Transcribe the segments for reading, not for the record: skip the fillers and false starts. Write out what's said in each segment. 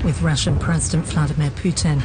with Russian President Vladimir Putin.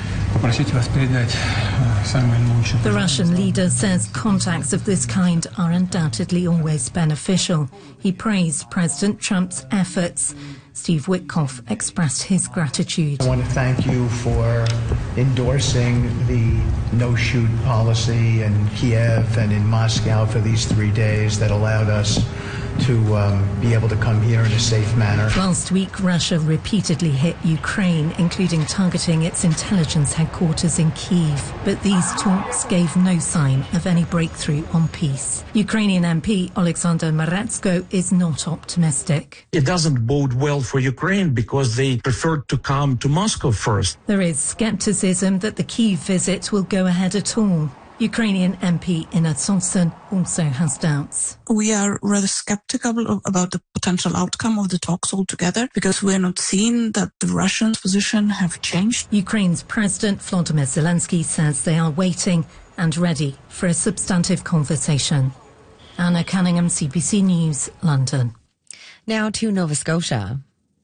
The Russian leader says contacts of this kind are undoubtedly always beneficial. He praised President Trump's efforts. Steve Witkoff expressed his gratitude. I want to thank you for endorsing the no-shoot policy in Kiev and in Moscow for these 3 days that allowed us to be able to come here in a safe manner. Last week, Russia repeatedly hit Ukraine, including targeting its intelligence headquarters in Kyiv. But these talks gave no sign of any breakthrough on peace. Ukrainian MP Alexander Maretsko is not optimistic. It doesn't bode well for Ukraine because they preferred to come to Moscow first. There is skepticism that the Kyiv visit will go ahead at all. Ukrainian MP Inna Thompson also has doubts. We are rather skeptical about the potential outcome of the talks altogether because we're not seeing that the Russians' position have changed. Ukraine's President Volodymyr Zelensky says they are waiting and ready for a substantive conversation. Anna Cunningham, CBC News, London. Now to Nova Scotia.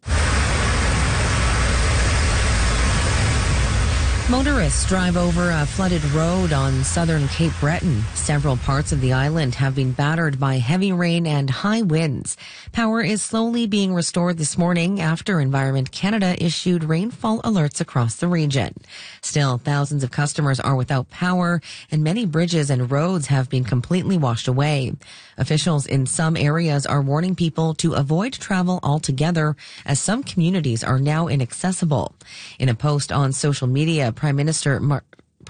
Motorists drive over a flooded road on southern Cape Breton. Several parts of the island have been battered by heavy rain and high winds. Power is slowly being restored this morning after Environment Canada issued rainfall alerts across the region. Still, thousands of customers are without power, and many bridges and roads have been completely washed away. Officials in some areas are warning people to avoid travel altogether, as some communities are now inaccessible. In a post on social media, Prime Minister Mark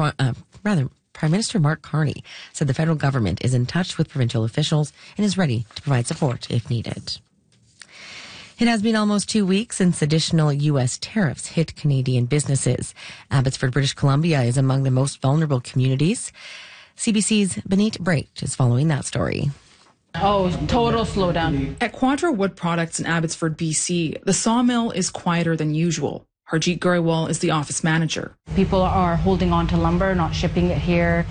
Carney said the federal government is in touch with provincial officials and is ready to provide support if needed. It has been almost 2 weeks since additional U.S. tariffs hit Canadian businesses. Abbotsford, British Columbia is among the most vulnerable communities. CBC's Benit Brait is following that story. Oh, total slowdown. At Quadra Wood Products in Abbotsford, BC, the sawmill is quieter than usual. Harjeet Grewal is the office manager. People are holding on to lumber, not shipping it here.